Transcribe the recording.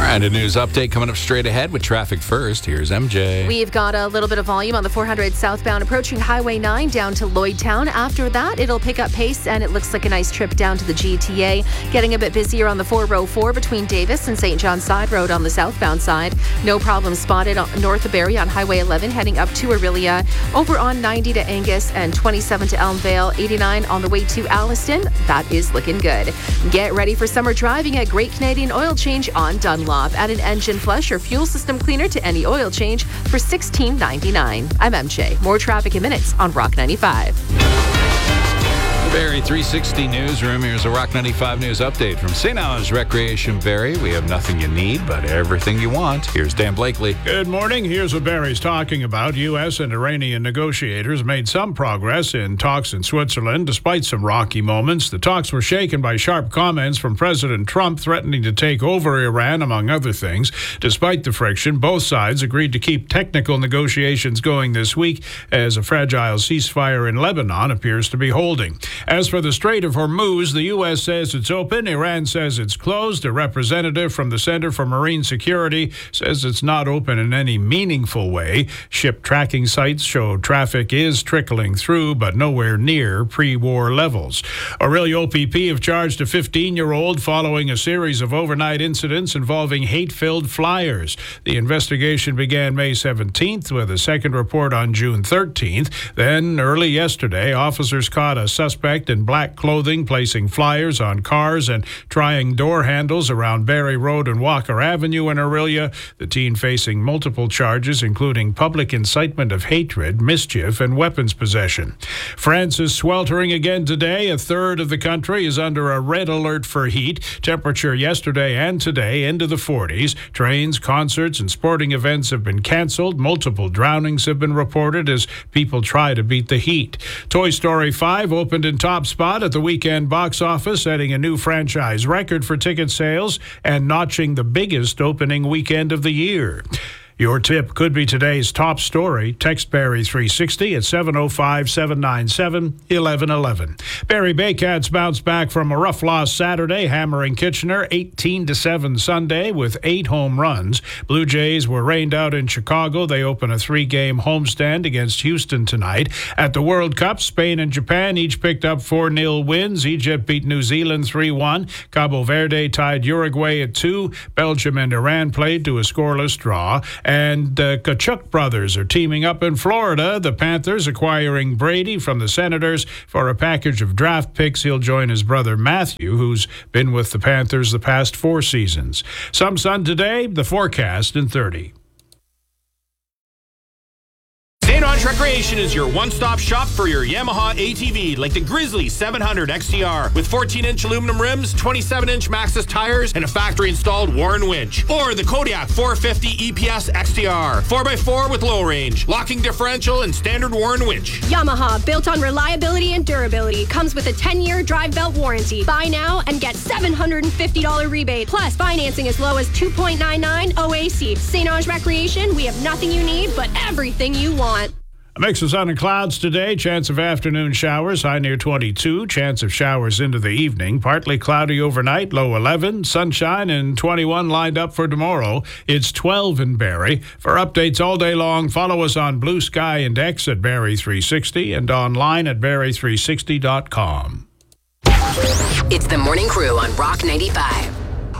And a news update coming up straight ahead with traffic first. Here's MJ. We've got a little bit of volume on the 400 southbound approaching Highway 9 down to Lloydtown. After that, it'll pick up pace and it looks like a nice trip down to the GTA. Getting a bit busier on the 404 between Davis and St. John Side Road on the southbound side. No problem spotted north of Barrie on Highway 11 heading up to Orillia. Over on 90 to Angus and 27 to Elmvale. 89 on the way to Alliston. That is looking good. Get ready for summer driving at Great Canadian Oil Change on Dunlop. Add an engine flush or fuel system cleaner to any oil change for $16.99. I'm MJ. More traffic in minutes on Rock 95. Barrie 360 Newsroom. Here's a Rock 95 News update from St. Albans Recreation Barrie. We have nothing you need, but everything you want. Here's Dan Blakely. Good morning. Here's what Barrie's talking about. U.S. and Iranian negotiators made some progress in talks in Switzerland, despite some rocky moments. The talks were shaken by sharp comments from President Trump threatening to take over Iran, among other things. Despite the friction, both sides agreed to keep technical negotiations going this week as a fragile ceasefire in Lebanon appears to be holding. As for the Strait of Hormuz, the U.S. says it's open. Iran says it's closed. A representative from the Center for Marine Security says it's not open in any meaningful way. Ship tracking sites show traffic is trickling through, but nowhere near pre-war levels. Orillia OPP have charged a 15-year-old following a series of overnight incidents involving hate-filled flyers. The investigation began May 17th with a second report on June 13th. Then, early yesterday, officers caught a suspect in black clothing placing flyers on cars and trying door handles around Barrie Road and Walker Avenue in Orillia. The teen facing multiple charges, including public incitement of hatred, mischief, and weapons possession. France is sweltering again today. A third of the country is under a red alert for heat. Temperature yesterday and today into the 40s. Trains, concerts, and sporting events have been canceled. Multiple drownings have been reported as people try to beat the heat. Toy Story 5 opened in top spot at the weekend box office, setting a new franchise record for ticket sales and notching the biggest opening weekend of the year. Your tip could be today's top story. Text Barrie 360 at 705-797-1111. Barrie Baycats bounced back from a rough loss Saturday, hammering Kitchener 18-7 Sunday with 8 home runs. Blue Jays were rained out in Chicago. They open a 3-game homestand against Houston tonight. At the World Cup, Spain and Japan each picked up 4-0 wins. Egypt beat New Zealand 3-1. Cabo Verde tied Uruguay at 2. Belgium and Iran played to a scoreless draw. And Kachuk brothers are teaming up in Florida. The Panthers acquiring Brady from the Senators for a package of draft picks. He'll join his brother Matthew, who's been with the Panthers the past 4 seasons. Some sun today, the forecast in 30. St. Albans Recreation is your one-stop shop for your Yamaha ATV, like the Grizzly 700 XTR with 14-inch aluminum rims, 27-inch Maxxis tires, and a factory-installed Warren winch. Or the Kodiak 450 EPS XTR, 4x4 with low range, locking differential, and standard Warren winch. Yamaha, built on reliability and durability, comes with a 10-year drive belt warranty. Buy now and get $750 rebate, plus financing as low as 2.99 OAC. St. Albans Recreation, we have nothing you need, but everything you want. A mix of sun and clouds today. Chance of afternoon showers, high near 22. Chance of showers into the evening. Partly cloudy overnight, low 11. Sunshine and 21 lined up for tomorrow. It's 12 in Barrie. For updates all day long, follow us on Blue Sky and X at Barrie 360 and online at barrie360.com. It's the Morning Crew on Rock 95.